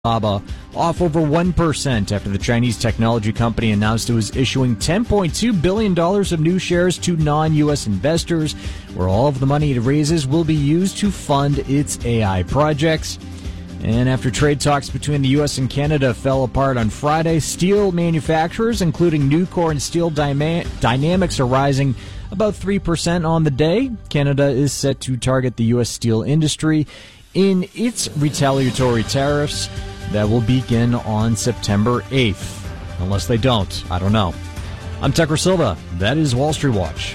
Alibaba off over 1% after the Chinese technology company announced it was issuing $10.2 billion of new shares to non-U.S. investors, where all of the money it raises will be used to fund its AI projects. And after trade talks between the U.S. and Canada fell apart on Friday, steel manufacturers, including Nucor and Steel Dynamics, are rising about 3% on the day. Canada is set to target the U.S. steel industry in its retaliatory tariffs that will begin on September 8th. Unless they don't. I don't know. I'm Tucker Silva. That is Wall Street Watch.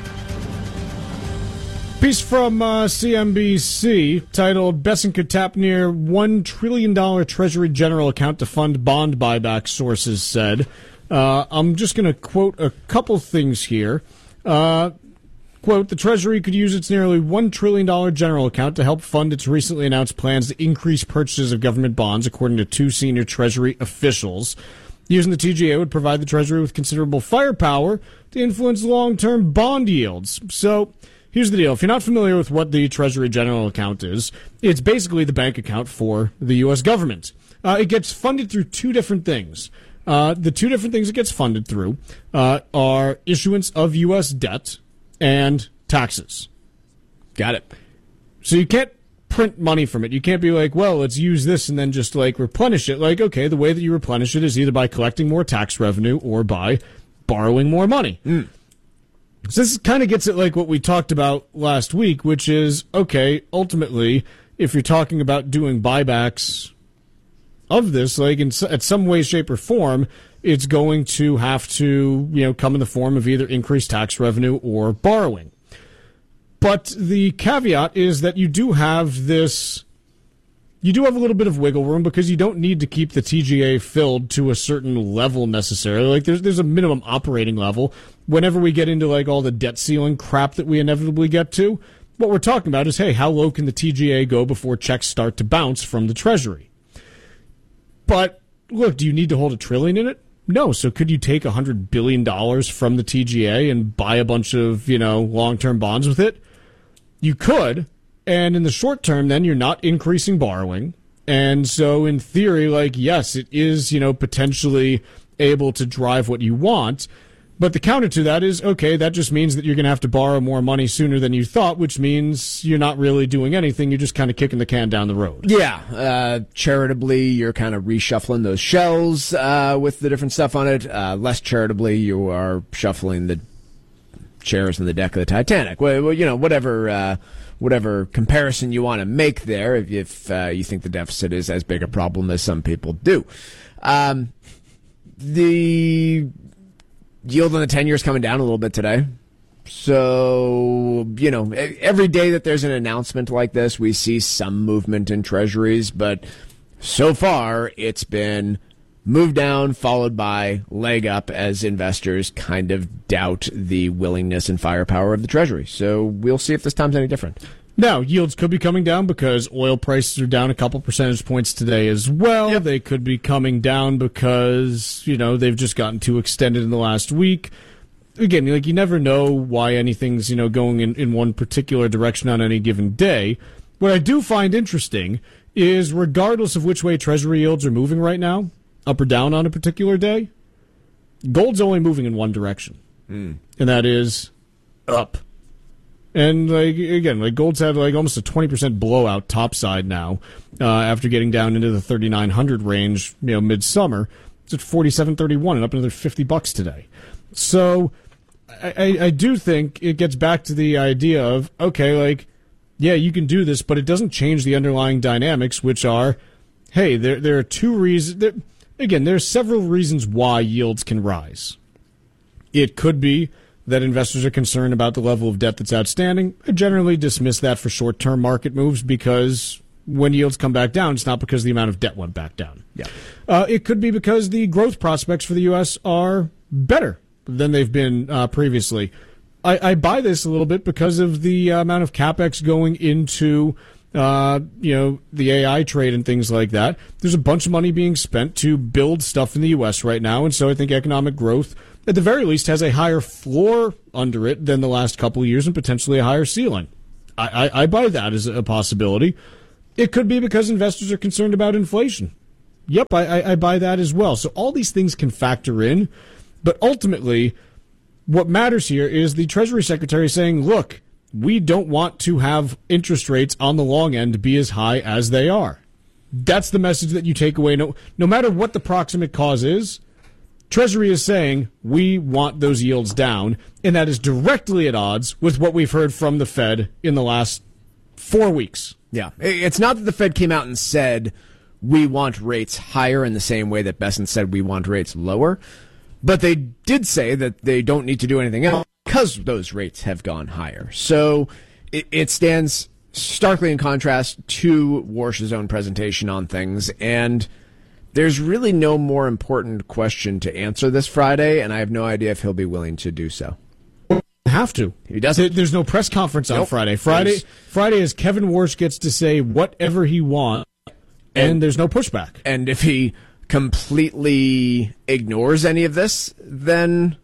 Piece from CNBC titled Bessent could tap near $1 trillion Treasury General account to fund bond buyback, sources said. I'm just going to quote a couple things here. Quote, the Treasury could use its nearly $1 trillion general account to help fund its recently announced plans to increase purchases of government bonds, according to two senior Treasury officials. Using the TGA would provide the Treasury with considerable firepower to influence long-term bond yields. So here's the deal. If you're not familiar with what the Treasury general account is, it's basically the bank account for the U.S. government. It gets funded through two different things. The two different things it gets funded through are issuance of U.S. debt and taxes. Got it. So you can't print money from it. You can't be like, well, let's use this and then just like replenish it. Like, okay, the way that you replenish it is either by collecting more tax revenue or by borrowing more money. So this kind of gets at like what we talked about last week, which is, okay, ultimately, if you're talking about doing buybacks of this, like at some way, shape, or form, it's going to have to, come in the form of either increased tax revenue or borrowing. But the caveat is that you do have a little bit of wiggle room because you don't need to keep the TGA filled to a certain level necessarily. Like there's a minimum operating level. Whenever we get into like all the debt ceiling crap that we inevitably get to, what we're talking about is, hey, how low can the TGA go before checks start to bounce from the Treasury? But look, do you need to hold $1 trillion in it? No. So could you take $100 billion from the TGA and buy a bunch of, long-term bonds with it? You could. And in the short term, then you're not increasing borrowing. And so in theory, yes, it is, potentially able to drive what you want. But the counter to that is, okay, that just means that you're going to have to borrow more money sooner than you thought, which means you're not really doing anything. You're just kind of kicking the can down the road. Yeah. Charitably, you're kind of reshuffling those shells with the different stuff on it. Less charitably, you are shuffling the chairs on the deck of the Titanic. Well, whatever comparison you want to make there, if you think the deficit is as big a problem as some people do. The yield on the 10-year is coming down a little bit today. So, every day that there's an announcement like this, we see some movement in treasuries, but so far it's been move down followed by leg up as investors kind of doubt the willingness and firepower of the Treasury. So we'll see if this time's any different. Now, yields could be coming down because oil prices are down a couple percentage points today as well. Yep. They could be coming down because, they've just gotten too extended in the last week. Again, you never know why anything's, going in one particular direction on any given day. What I do find interesting is regardless of which way Treasury yields are moving right now, up or down on a particular day, gold's only moving in one direction. And that is up. And gold's had almost a 20% blowout topside now after getting down into the 3,900 range, midsummer. It's at 47.31 and up another $50 today. So I do think it gets back to the idea of, okay, yeah, you can do this, but it doesn't change the underlying dynamics, which are, hey, there are two reasons. Again, there's several reasons why yields can rise. It could be that investors are concerned about the level of debt that's outstanding. I generally dismiss that for short-term market moves because when yields come back down, it's not because the amount of debt went back down. Yeah. It could be because the growth prospects for the U.S. are better than they've been previously. I buy this a little bit because of the amount of CapEx going into the AI trade and things like that. There's a bunch of money being spent to build stuff in the U.S. right now, and so I think economic growth, at the very least, has a higher floor under it than the last couple of years and potentially a higher ceiling. I buy that as a possibility. It could be because investors are concerned about inflation. Yep, I buy that as well. So all these things can factor in, but ultimately, what matters here is the Treasury Secretary saying, look, we don't want to have interest rates on the long end be as high as they are. That's the message that you take away. No matter what the proximate cause is, Treasury is saying we want those yields down, and that is directly at odds with what we've heard from the Fed in the last 4 weeks. Yeah. It's not that the Fed came out and said we want rates higher in the same way that Bessent said we want rates lower, but they did say that they don't need to do anything else because those rates have gone higher. So it stands starkly in contrast to Warsh's own presentation on things, and there's really no more important question to answer this Friday, and I have no idea if he'll be willing to do so. Have to. He doesn't. There's no press conference on Friday. Friday is Kevin Warsh gets to say whatever he wants, and there's no pushback. And if he completely ignores any of this, then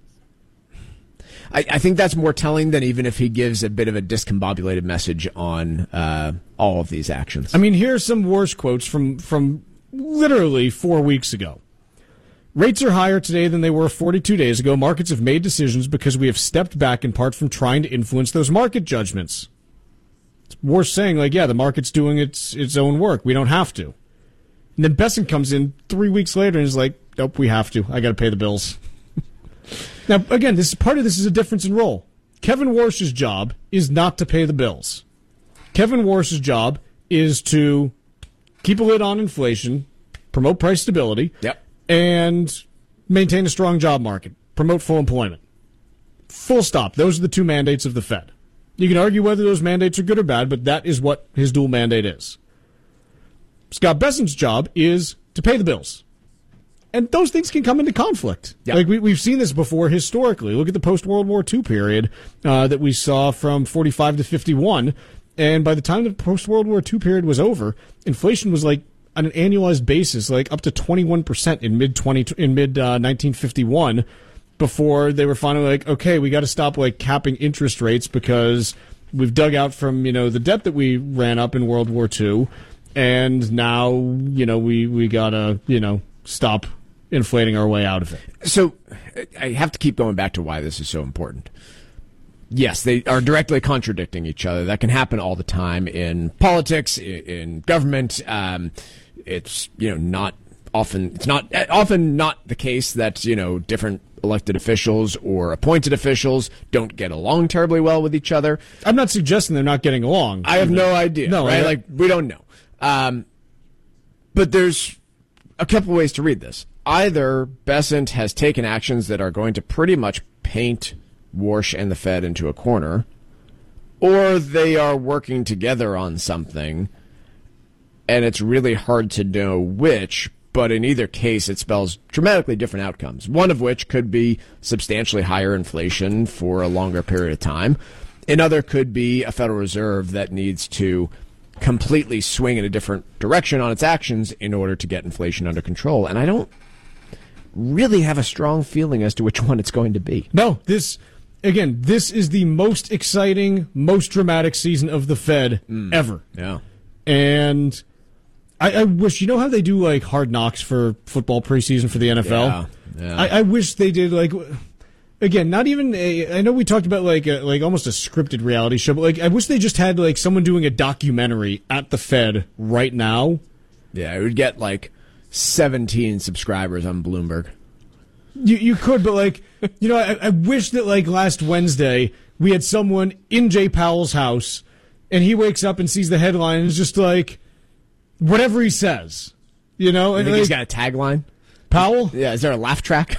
I think that's more telling than even if he gives a bit of a discombobulated message on all of these actions. I mean, here are some Warsh quotes from literally 4 weeks ago. Rates are higher today than they were 42 days ago. Markets have made decisions because we have stepped back in part from trying to influence those market judgments. It's Warsh saying, like, yeah, the market's doing its own work. We don't have to. And then Bessent comes in 3 weeks later and is like, nope, we have to. I got to pay the bills. Now, again, part of this is a difference in role. Kevin Warsh's job is not to pay the bills. Kevin Warsh's job is to keep a lid on inflation, promote price stability, and maintain a strong job market, promote full employment. Full stop. Those are the two mandates of the Fed. You can argue whether those mandates are good or bad, but that is what his dual mandate is. Scott Bessent's job is to pay the bills. And those things can come into conflict. Yep. Like we've seen this before historically. Look at the post-World War II period that we saw from 45 to 51. And by the time the post-World War II period was over, inflation was like on an annualized basis, like up to 21% in mid 1951. Before they were finally like, okay, we got to stop like capping interest rates because we've dug out from the debt that we ran up in World War II, and now we gotta stop inflating our way out of it. So I have to keep going back to why this is so important. Yes, they are directly contradicting each other. That can happen all the time in politics, in government. It's not often. It's not often not the case that different elected officials or appointed officials don't get along terribly well with each other. I'm not suggesting they're not getting along. I have no idea. No, right? We don't know. But there's a couple ways to read this. Either Bessent has taken actions that are going to pretty much paint Warsh and the Fed into a corner, or they are working together on something, and it's really hard to know which, but in either case it spells dramatically different outcomes, one of which could be substantially higher inflation for a longer period of time. Another could be a Federal Reserve that needs to completely swing in a different direction on its actions in order to get inflation under control. And I don't really have a strong feeling as to which one it's going to be. No, this is the most exciting, most dramatic season of the Fed ever. Yeah. And I wish, how they do like Hard Knocks for football preseason for the NFL? Yeah. I wish they did like... Again, not even I know we talked about like almost a scripted reality show, but like I wish they just had like someone doing a documentary at the Fed right now. Yeah, it would get like 17 subscribers on Bloomberg. You could, but like I wish that like last Wednesday we had someone in Jay Powell's house and he wakes up and sees the headline and is just like whatever he says, You and think he's got a tagline? Powell? Yeah, is there a laugh track?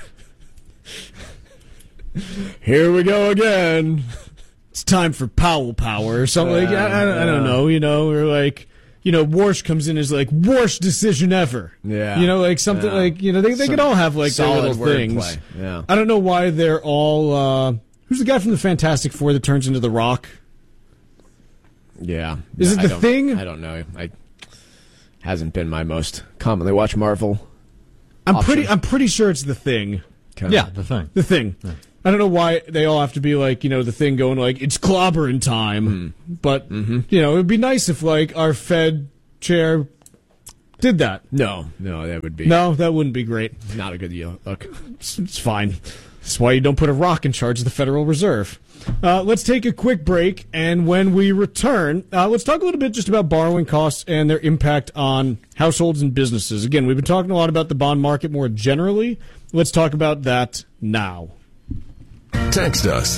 Here we go again. It's time for Powell Power or something. I don't know, or like, Warsh comes in as like, worst decision ever. Yeah. Like something like, they could all have like their little things. Yeah. I don't know why they're all, who's the guy from the Fantastic Four that turns into the Rock? Yeah. Is it the Thing? I don't know. Hasn't been my most commonly watched Marvel. I'm pretty sure it's the Thing. Okay. Yeah, the Thing. The Thing. Yeah. I don't know why they all have to be like, the Thing going like, it's clobbering time. But, it would be nice if like our Fed chair did that. No, that would be that wouldn't be great. not a good look. It's fine. That's why you don't put a rock in charge of the Federal Reserve. Let's take a quick break, and when we return, let's talk a little bit just about borrowing costs and their impact on households and businesses. Again, we've been talking a lot about the bond market more generally. Let's talk about that now. Text us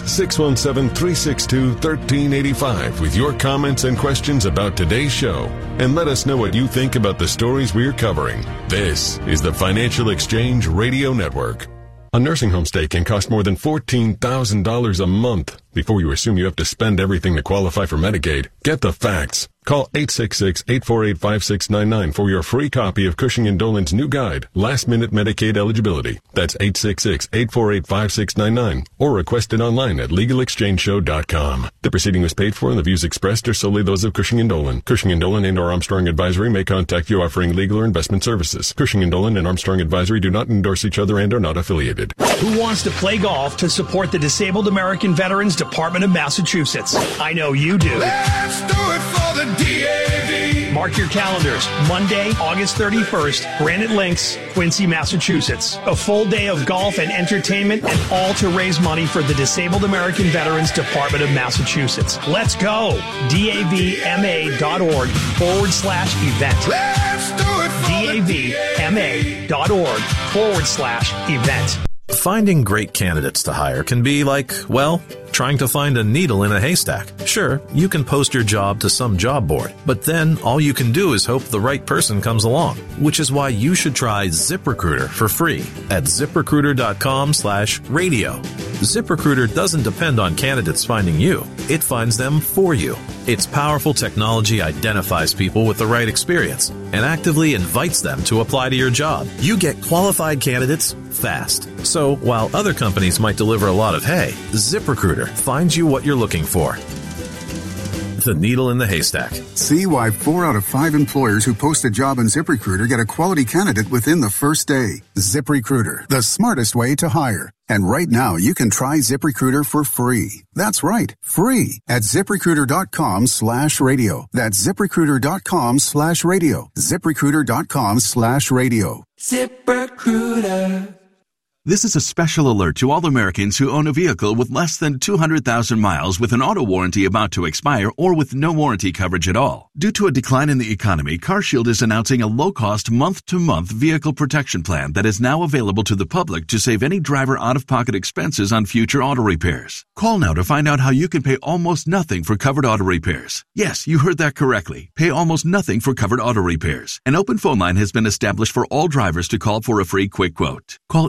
617-362-1385 with your comments and questions about today's show, and let us know what you think about the stories we're covering. This is the Financial Exchange Radio Network. A nursing home stay can cost more than $14,000 a month. Before you assume you have to spend everything to qualify for Medicaid, get the facts. Call 866-848-5699 for your free copy of Cushing & Dolan's new guide, Last Minute Medicaid Eligibility. That's 866-848-5699, or request it online at LegalExchangeShow.com. The proceeding was paid for, and the views expressed are solely those of Cushing & Dolan. Cushing & Dolan and or Armstrong Advisory may contact you offering legal or investment services. Cushing & Dolan and Armstrong Advisory do not endorse each other and are not affiliated. Who wants to play golf to support the Disabled American Veterans Department of Massachusetts? I know you do. Let's do it for the DAV. Mark your calendars. Monday, August 31st, Granite Links, Quincy, Massachusetts. A full day of golf and entertainment, and all to raise money for the Disabled American Veterans Department of Massachusetts. Let's go. DAVMA.org/event. Let's do it for DAVMA.org/event. Finding great candidates to hire can be like, well, trying to find a needle in a haystack. Sure, you can post your job to some job board, but then all you can do is hope the right person comes along, which is why you should try ZipRecruiter for free at ZipRecruiter.com/radio. ZipRecruiter doesn't depend on candidates finding you. It finds them for you. Its powerful technology identifies people with the right experience and actively invites them to apply to your job. You get qualified candidates fast. So while other companies might deliver a lot of hay, ZipRecruiter finds you what you're looking for. The needle in the haystack. See why 4 out of 5 employers who post a job in ZipRecruiter get a quality candidate within the first day. ZipRecruiter, the smartest way to hire. And right now, you can try ZipRecruiter for free. That's right, free at ZipRecruiter.com/radio. That's ZipRecruiter.com/radio. ZipRecruiter.com/radio. ZipRecruiter. This is a special alert to all Americans who own a vehicle with less than 200,000 miles with an auto warranty about to expire or with no warranty coverage at all. Due to a decline in the economy, CarShield is announcing a low-cost month-to-month vehicle protection plan that is now available to the public to save any driver out-of-pocket expenses on future auto repairs. Call now to find out how you can pay almost nothing for covered auto repairs. Yes, you heard that correctly. Pay almost nothing for covered auto repairs. An open phone line has been established for all drivers to call for a free quick quote. Call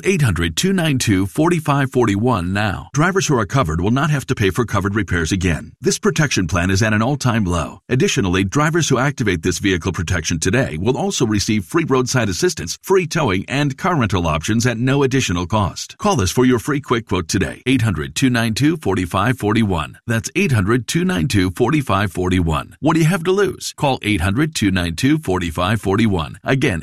800-292-4541 now. Drivers who are covered will not have to pay for covered repairs again. This protection plan is at an all-time low. Additionally, drivers who activate this vehicle protection today will also receive free roadside assistance, free towing, and car rental options at no additional cost. Call us for your free quick quote today. 800-292-4541. That's 800-292-4541. What do you have to lose? Call 800-292-4541. Again,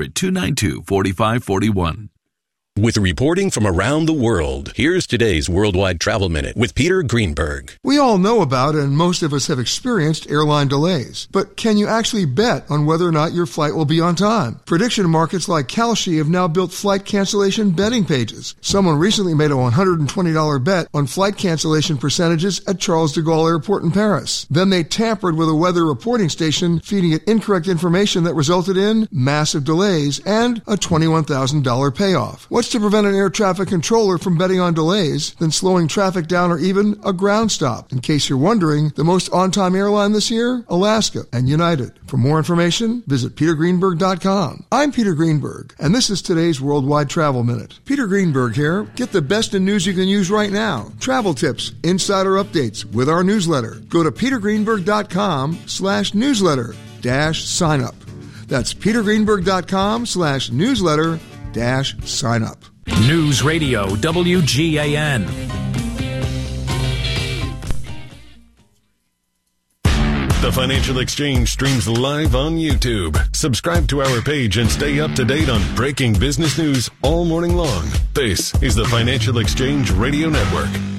800-292-4541. With reporting from around the world, here's today's Worldwide Travel Minute with Peter Greenberg. We all know about and most of us have experienced airline delays. But can you actually bet on whether or not your flight will be on time? Prediction markets like Kalshi have now built flight cancellation betting pages. Someone recently made a $120 bet on flight cancellation percentages at Charles de Gaulle Airport in Paris. Then they tampered with a weather reporting station, feeding it incorrect information that resulted in massive delays and a $21,000 payoff. What's to prevent an air traffic controller from betting on delays than slowing traffic down or even a ground stop? In case you're wondering, the most on-time airline this year? Alaska and United. For more information, visit petergreenberg.com. I'm Peter Greenberg, and this is today's Worldwide Travel Minute. Peter Greenberg here. Get the best in news you can use right now. Travel tips, insider updates with our newsletter. Go to petergreenberg.com/newsletter-sign up. That's petergreenberg.com/newsletter-sign up. News Radio WGAN. The Financial Exchange streams live on YouTube. Subscribe to our page and stay up to date on breaking business news all morning long. This is the Financial Exchange Radio Network.